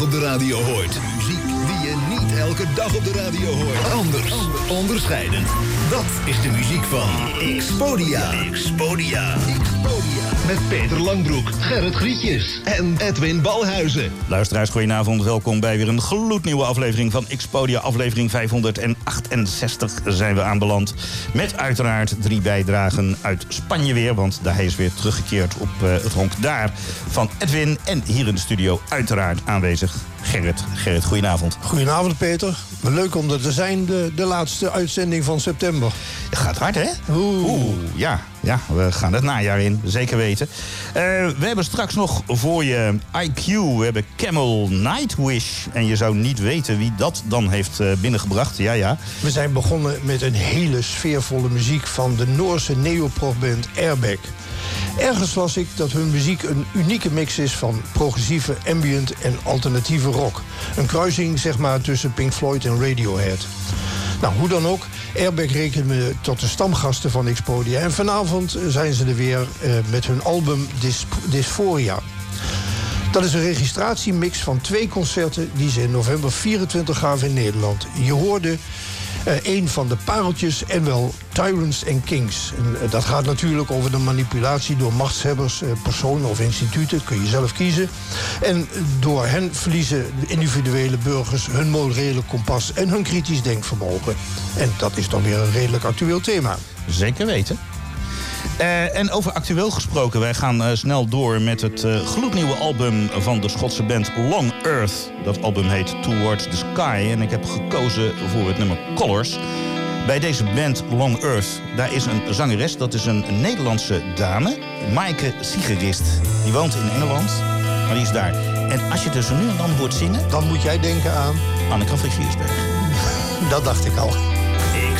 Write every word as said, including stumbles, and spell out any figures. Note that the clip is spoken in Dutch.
Op de radio hoort. Muziek die je niet elke dag op de radio hoort. Anders. Onderscheidend. Dat is de muziek van Xpodia. Xpodia. Xpodia. Met Peter Langbroek, Gerrit Grietjes en Edwin Balhuizen. Luisteraars, goedenavond. Welkom bij weer een gloednieuwe aflevering van Xpodia. Aflevering vijfhonderdachtenzestig zijn we aanbeland. Met uiteraard drie bijdragen uit Spanje weer. Want hij is weer teruggekeerd op uh, het honk daar van Edwin. En hier in de studio uiteraard aanwezig Gerrit. Gerrit, goedenavond. Goedenavond, Peter. Leuk om er te zijn, de, de laatste uitzending van september. Het gaat hard, hè? Oeh. Oeh, ja. Ja, we gaan het najaar in, zeker weten. Uh, we hebben straks nog voor je I Q, we hebben Camel Nightwish. En je zou niet weten wie dat dan heeft uh, binnengebracht, ja, ja. We zijn begonnen met een hele sfeervolle muziek van de Noorse neoprog-band Airbag. Ergens las ik dat hun muziek een unieke mix is van progressieve, ambient en alternatieve rock. Een kruising, zeg maar, tussen Pink Floyd en Radiohead. Nou, hoe dan ook, Airbag rekenen we tot de stamgasten van Xpodia. En vanavond zijn ze er weer uh, met hun album Dys- Dysphoria. Dat is een registratiemix van twee concerten die ze in november vierentwintig gaven in Nederland. Je hoorde uh, een van de pareltjes en wel Tyrants and Kings. En, uh, dat gaat natuurlijk over de manipulatie door machtshebbers, uh, personen of instituten, kun je zelf kiezen. En door hen verliezen individuele burgers hun morele kompas en hun kritisch denkvermogen. En dat is dan weer een redelijk actueel thema. Zeker weten. Uh, en over actueel gesproken, wij gaan uh, snel door met het uh, gloednieuwe album van de Schotse band Long Earth. Dat album heet Towards the Sky en ik heb gekozen voor het nummer Colors. Bij deze band Long Earth, daar is een zangeres, dat is een, een Nederlandse dame, Maaike Siegerist. Die woont in Engeland, maar die is daar. En als je het zo nu en dan hoort zingen, Dan moet jij denken aan... Anneke van Giersberg. Dat dacht ik al.